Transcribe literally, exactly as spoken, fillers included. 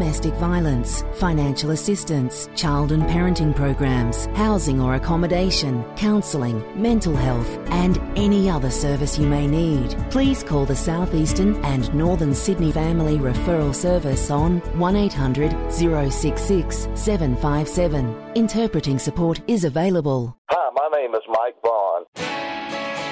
domestic violence, financial assistance, child and parenting programs, housing or accommodation, counselling, mental health, and any other service you may need. Please call the South Eastern and Northern Sydney Family Referral Service on one eight hundred, zero six six, seven five seven. Interpreting support is available. Hi, my name is Mike Vaughn.